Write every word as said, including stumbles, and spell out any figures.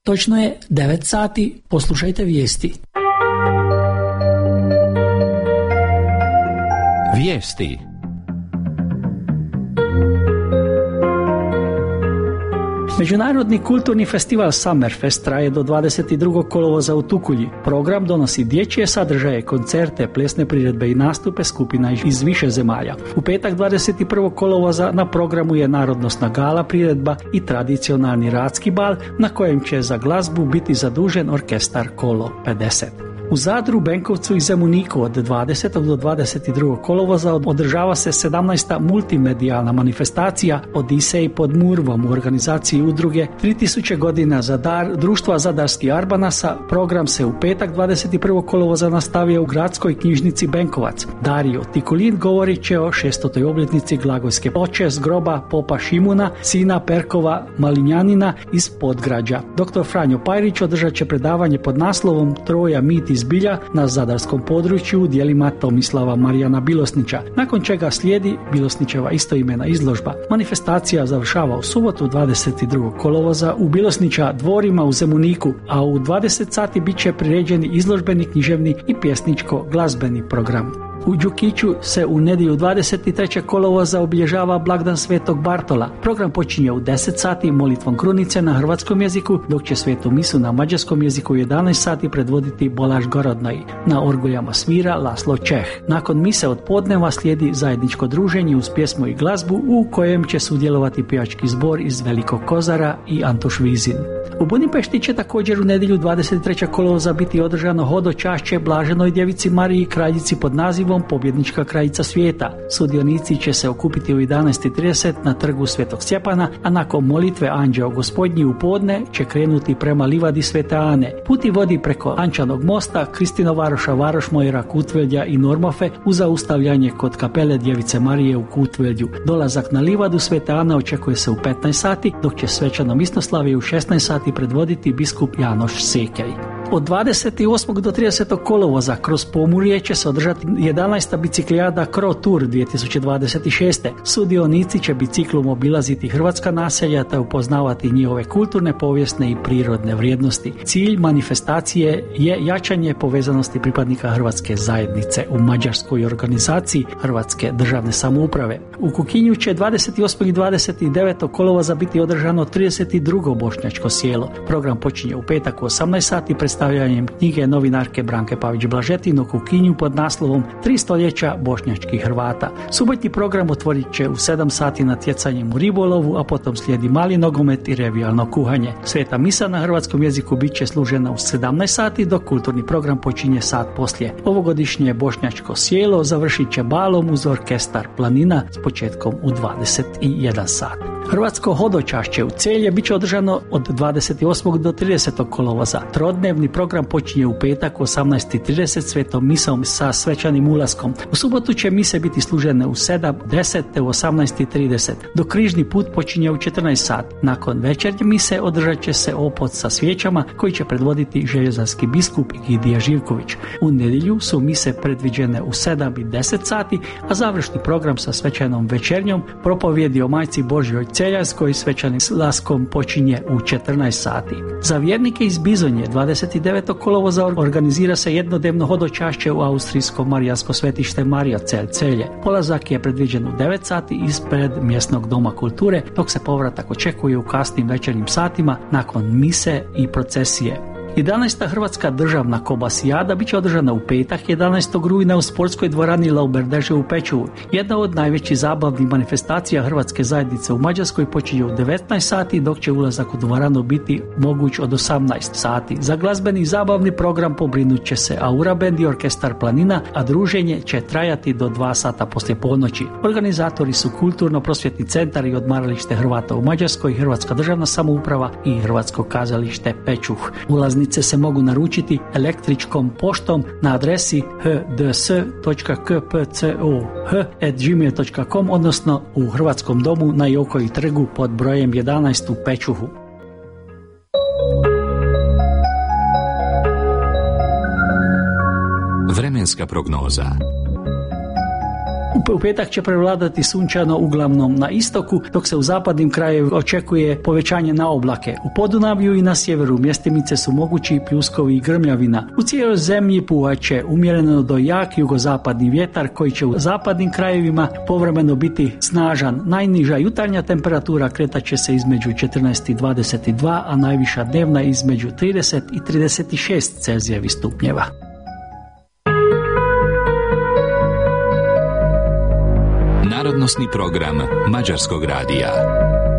Točno je devet sati, poslušajte vijesti. Vijesti. Međunarodni kulturni festival Summerfest traje do dvadeset drugog kolovoza u Tukulji. Program donosi dječje sadržaje, koncerte, plesne priredbe i nastupe skupina iz više zemalja. U petak dvadeset prvog kolovoza na programu je narodnosna gala priredba i tradicionalni radski bal na kojem će za glazbu biti zadužen orkestar Kolo pedeset. U Zadru, Benkovcu i Zemuniku od dvadesetog do dvadeset drugog kolovoza održava se sedamnaesta multimedijalna manifestacija Odisej pod Murvom u organizaciji udruge tri tisuće godina za dar Društva Zadarski Arbanasa. Program se u petak dvadeset prvog kolovoza nastavio u gradskoj knjižnici Benkovac. Dario Tikulin govorit će o šestoj obljetnici glagojske ploče s groba popa Šimuna, sina Perkova Malinjanina iz Podgrađa. doktor Franjo Pajrić održat će predavanje pod naslovom Troja mit iz Bilja na zadarskom području u djelima Tomislava Marijana Bilosnića, nakon čega slijedi Bilosnićeva istoimena izložba. Manifestacija završava u subotu dvadeset drugog kolovoza u Bilosnića dvorima u Zemuniku, a u dvadeset sati bit će priređeni izložbeni, književni i pjesničko-glazbeni program. U Đukiću se u nedjelju dvadeset trećeg kolovoza obilježava blagdan Svetog Bartola. Program počinje u deset sati molitvom krunice na hrvatskom jeziku, dok će svetu misu na mađarskom jeziku u jedanaest sati predvoditi Bolaž Gorodnoj. Na orguljama svira Laslo Čeh. Nakon mise od podneva slijedi zajedničko druženje uz pjesmu i glazbu u kojem će sudjelovati pjevački zbor iz Velikog Kozara i Antoš Vizin. U Budimpešti će također u nedjelju dvadeset trećeg kolovoza biti održano hodočašće Blaženoj djevici Mariji kraljici pod nazivom Pobjednička kraljica svijeta. Sudionici će se okupiti u jedanaest trideset na trgu Svetog Stjepana, a nakon molitve Anđeo Gospodnji u podne će krenuti prema livadi Svete Ane. Puti vodi preko Ančanog mosta, Kristinovaroša, Varošmojera, Kutvelja i Normofe uz zaustavljanje kod kapele Djevice Marije u Kutvelju. Dolazak na livadu Svete Ane očekuje se u petnaest sati, dok će svečano misnoslavje u šesnaest sati predvoditi biskup Janoš Sekej. Od dvadeset osmog do tridesetog kolovoza kroz Pomurje će se održati jedanaesta biciklijada Cro Tour dvije tisuće dvadeset šeste. Sudionici će biciklom obilaziti hrvatska naselja te upoznavati njihove kulturne, povijesne i prirodne vrijednosti. Cilj manifestacije je jačanje povezanosti pripadnika hrvatske zajednice u mađarskoj organizaciji Hrvatske državne samouprave. U Kukinju će dvadeset osmog i dvadeset devetog kolovoza biti održano trideset drugo bošnjačko sjelo. Program počinje u petak u osamnaest sati predstavljanjem knjige novinarke Branke Pavić-Blažetin o Kukinju pod naslovom Tri stoljeća bošnjačkih Hrvata. Subotnji program otvorit će u sedam sati natjecanjem u ribolovu, a potom slijedi mali nogomet i revijalno kuhanje. Sveta misa na hrvatskom jeziku bit će služena u sedamnaest sati, dok kulturni program počinje sat poslije. Ovogodišnje bošnjačko sjelo završit će balom uz orkestar Planina s početkom u dvadeset jedan sat. Hrvatsko hodočašće u Celje bit će održano od dvadeset osmog do tridesetog kolovoza. Trodnevni program počinje u petak u osamnaest trideset svetom misom sa svečanim ulaskom. U subotu će mise biti služene u sedam, deset te u osamnaest trideset, dok križni put počinje u četrnaest sati. Nakon večernje mise održat će se opod sa svijećama koji će predvoditi željezarski biskup Gidija Živković. U nedjelju su mise predviđene u sedam i deset sati, a završni program sa svečanom večernjom propovjedi o Majci Božjoj Celjanskoj svečanim slaskom počinje u četrnaest sati. Za vjernike iz Bizonje dvadeset devetog kolovoza organizira se jednodnevno hodočašće u austrijsko marijansko svetište Marija Cel Celje. Polazak je predviđen u devet sati ispred mjesnog doma kulture, dok se povratak očekuje u kasnim večernjim satima nakon mise i procesije. jedanaesta Hrvatska državna kobasijada bit će održana u petak jedanaestog rujna u sportskoj dvorani Lauberdeže u Pečuvu. Jedna od najvećih zabavnih manifestacija Hrvatske zajednice u Mađarskoj počinje u devetnaest sati, dok će ulazak u dvoranu biti moguć od osamnaest sati. Za glazbeni i zabavni program pobrinut će se Aura Band i orkestar Planina, a druženje će trajati do dva sata poslije ponoći. Organizatori su Kulturno-prosvjetni centar i odmaralište Hrvata u Mađarskoj, Hrvatska državna samouprava i Hrvatsko kazalište Pečuh. Ulaznice se mogu naručiti električkom poštom na adresi h d s točka k p c o h at gmail točka com, odnosno u Hrvatskom domu na Jokoji trgu pod brojem jedanaest u Pečuhu. Vremenska prognoza. U petak će prevladati sunčano uglavnom na istoku, dok se u zapadnim krajevima očekuje povećanje na oblake. U Podunavlju i na sjeveru mjestimice su mogući pljuskovi i grmljavina. U cijeloj zemlji puhat će umjereno do jak jugozapadni vjetar koji će u zapadnim krajevima povremeno biti snažan. Najniža jutarnja temperatura kretat će se između četrnaest i dvadeset dva, a najviša dnevna između trideset i trideset šest Celzijevih stupnjeva. Narodnosni program Mađarskog radija.